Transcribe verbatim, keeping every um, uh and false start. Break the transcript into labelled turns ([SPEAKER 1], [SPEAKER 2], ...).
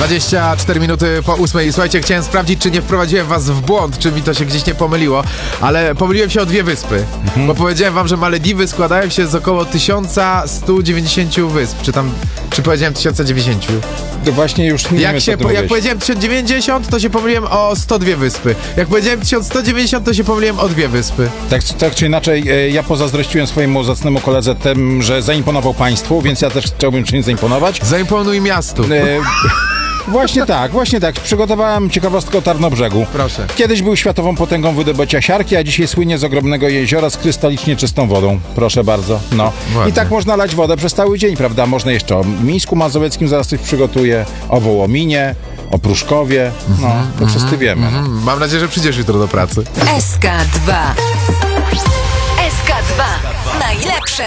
[SPEAKER 1] dwadzieścia cztery minuty po ósmej. Słuchajcie, chciałem sprawdzić, czy nie wprowadziłem was w błąd, czy mi to się gdzieś nie pomyliło, ale pomyliłem się o dwie wyspy, mhm. bo powiedziałem wam, że Malediwy składają się z około tysiąc sto dziewięćdziesiąt wysp, czy tam, czy powiedziałem tysiąc dziewięćdziesiąt?
[SPEAKER 2] To właśnie już nie
[SPEAKER 1] jak,
[SPEAKER 2] wiem,
[SPEAKER 1] się, po, jak powiedziałem tysiąc dziewięćdziesiąt, to się pomyliłem o sto dwie wyspy. Jak powiedziałem tysiąc sto dziewięćdziesiąt, to się pomyliłem o dwie wyspy.
[SPEAKER 2] Tak, tak czy inaczej, e, ja pozazdrościłem swojemu zacnemu koledze tym, że zaimponował państwu, więc ja też chciałbym czymś zaimponować.
[SPEAKER 1] Zaimponuj miastu.
[SPEAKER 2] E, Właśnie tak, właśnie tak. Przygotowałem ciekawostkę o Tarnobrzegu.
[SPEAKER 1] Proszę.
[SPEAKER 2] Kiedyś był światową potęgą wydobycia siarki, a dzisiaj słynie z ogromnego jeziora z krystalicznie czystą wodą. Proszę bardzo. No.
[SPEAKER 1] Ładnie.
[SPEAKER 2] I tak można lać wodę przez cały dzień, prawda? Można jeszcze o Mińsku Mazowieckim, zaraz coś przygotuję, o Wołominie, o Pruszkowie. No, mm-hmm, to wszyscy wiemy.
[SPEAKER 1] Mm-hmm. Mam nadzieję, że przyjdziesz jutro do pracy.
[SPEAKER 3] S K dwa. S K dwa. Najlepsze